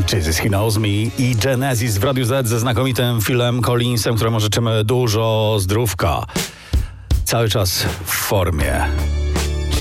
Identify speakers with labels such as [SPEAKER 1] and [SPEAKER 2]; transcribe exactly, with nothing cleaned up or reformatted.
[SPEAKER 1] Jesus He Knows Me i Genesis w Radiu Z ze znakomitym Philem Collinsem, któremu życzymy dużo zdrówka. Cały czas w formie.